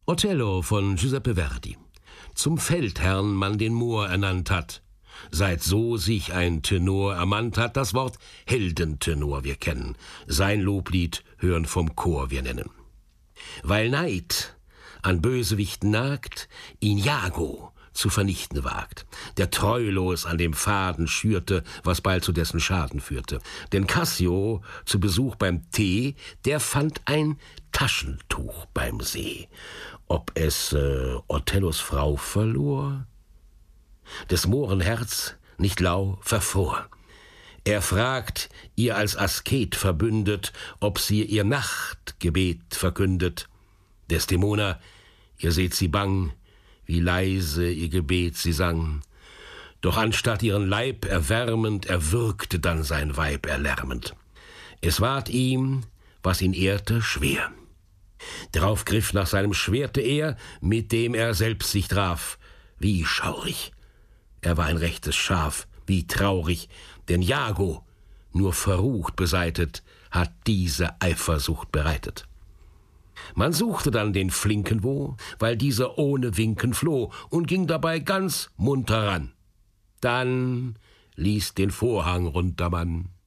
Othello von Giuseppe Verdi. Zum Feldherrn man den Mohr ernannt hat. Seit so sich ein Tenor ermannt hat, das Wort Heldentenor wir kennen. Sein Loblied hören vom Chor wir nennen. Weil Neid an Bösewichten nagt, ihn Iago zu vernichten wagt, der treulos an dem Faden schürte, was bald zu dessen Schaden führte. Denn Cassio zu Besuch beim Tee, der fand ein Taschentuch beim See. Ob es Othellos Frau verlor? Des Mohren Herz nicht lau verfror. Er fragt, ihr als Asket verbündet, ob sie ihr Nachtgebet verkündet. Desdemona, ihr seht sie bang, wie leise ihr Gebet sie sang. Doch anstatt ihren Leib erwärmend, erwürgte dann sein Weib erlärmend. Es ward ihm, was ihn ehrte, schwer. Drauf griff nach seinem Schwerte er, mit dem er selbst sich traf. Wie schaurig! Er war ein rechtes Schaf, wie traurig, denn Iago, nur verrucht beseitet, hat diese Eifersucht bereitet. Man suchte dann den Flinken wo, weil dieser ohne Winken floh und ging dabei ganz munter ran. Dann ließ den Vorhang runter man.